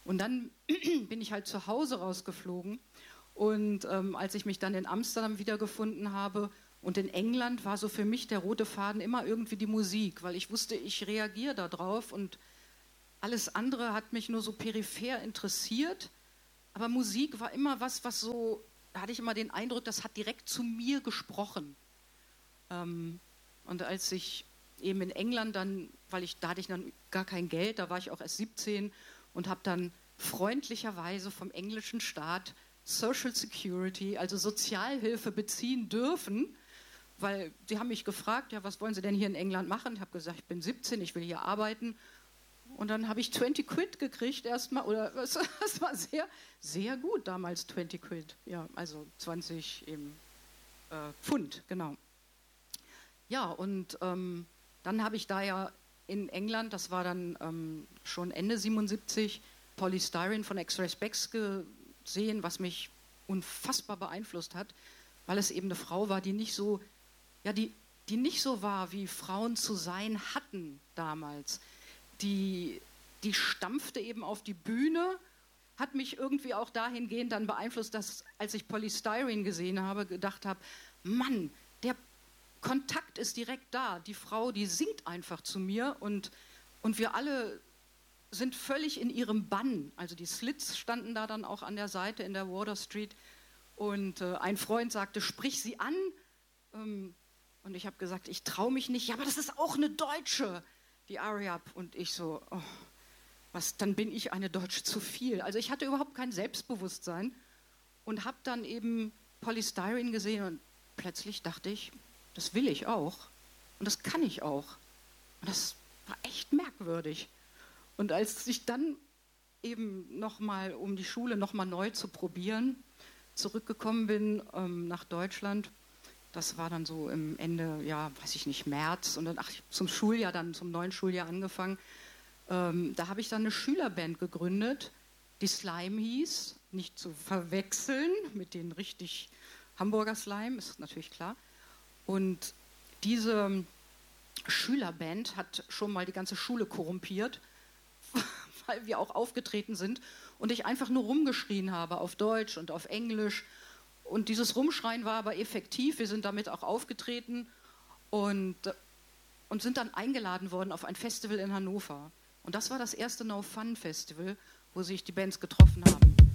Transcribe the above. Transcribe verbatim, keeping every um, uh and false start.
Und dann bin ich halt zu Hause rausgeflogen. Und ähm, als ich mich dann in Amsterdam wiedergefunden habe und in England, war so für mich der rote Faden immer irgendwie die Musik, weil ich wusste, ich reagiere da drauf und alles andere hat mich nur so peripher interessiert. Aber Musik war immer was, was so, da hatte ich immer den Eindruck, das hat direkt zu mir gesprochen. Ähm, und als ich eben in England dann, weil ich, da hatte ich dann gar kein Geld, da war ich auch erst siebzehn und habe dann freundlicherweise vom englischen Staat Social Security, also Sozialhilfe beziehen dürfen, weil die haben mich gefragt, ja, was wollen Sie denn hier in England machen? Ich habe gesagt, ich bin siebzehn, ich will hier arbeiten. Und dann habe ich zwanzig Quid gekriegt erstmal, oder das war sehr, sehr gut damals, zwanzig Quid, ja, also zwanzig eben, äh, Pfund, genau. Ja, und ähm, dann habe ich da ja in England, das war dann ähm, schon Ende siebenundsiebzig, Polystyrene von X-Ray Specs gesehen, was mich unfassbar beeinflusst hat, weil es eben eine Frau war, die nicht so, ja, die, die nicht so war, wie Frauen zu sein hatten damals. Die, die stampfte eben auf die Bühne, hat mich irgendwie auch dahingehend dann beeinflusst, dass, als ich Polystyrene gesehen habe, gedacht habe, Mann, der Kontakt ist direkt da. Die Frau, die singt einfach zu mir und, und wir alle sind völlig in ihrem Bann. Also die Slits standen da dann auch an der Seite in der Water Street und äh, ein Freund sagte, sprich sie an. Ähm, und ich habe gesagt, ich traue mich nicht. Ja, aber das ist auch eine Deutsche, die Ariab. Und ich so, oh, was, dann bin ich eine Deutsche zu viel. Also ich hatte überhaupt kein Selbstbewusstsein und habe dann eben Polystyrene gesehen und plötzlich dachte ich, das will ich auch und das kann ich auch. Und das war echt merkwürdig. Und als ich dann eben nochmal, um die Schule nochmal neu zu probieren, zurückgekommen bin ähm, nach Deutschland, das war dann so im Ende, ja, weiß ich nicht, März und dann ach, zum Schuljahr, dann zum neuen Schuljahr angefangen. Ähm, da habe ich dann eine Schülerband gegründet, die Slime hieß, nicht zu verwechseln mit den richtig Hamburger Slime, ist natürlich klar. Und diese Schülerband hat schon mal die ganze Schule korrumpiert, weil wir auch aufgetreten sind und ich einfach nur rumgeschrien habe auf Deutsch und auf Englisch. Und dieses Rumschreien war aber effektiv, wir sind damit auch aufgetreten und, und sind dann eingeladen worden auf ein Festival in Hannover. Und das war das erste No Fun Festival, wo sich die Bands getroffen haben.